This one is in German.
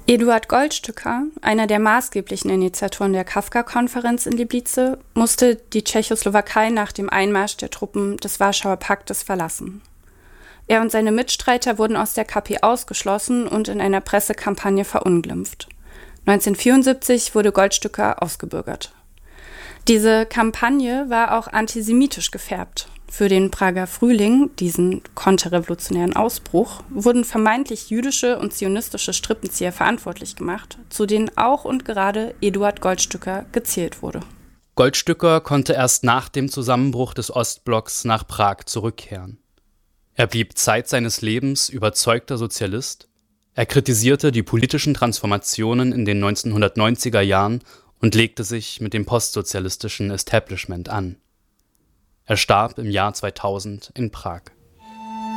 Eduard Goldstücker, einer der maßgeblichen Initiatoren der Kafka-Konferenz in Liblice, musste die Tschechoslowakei nach dem Einmarsch der Truppen des Warschauer Paktes verlassen. Er und seine Mitstreiter wurden aus der KP ausgeschlossen und in einer Pressekampagne verunglimpft. 1974 wurde Goldstücker ausgebürgert. Diese Kampagne war auch antisemitisch gefärbt. Für den Prager Frühling, diesen konterrevolutionären Ausbruch, wurden vermeintlich jüdische und zionistische Strippenzieher verantwortlich gemacht, zu denen auch und gerade Eduard Goldstücker gezählt wurde. Goldstücker konnte erst nach dem Zusammenbruch des Ostblocks nach Prag zurückkehren. Er blieb Zeit seines Lebens überzeugter Sozialist. Er kritisierte die politischen Transformationen in den 1990er Jahren und legte sich mit dem postsozialistischen Establishment an. Er starb im Jahr 2000 in Prag.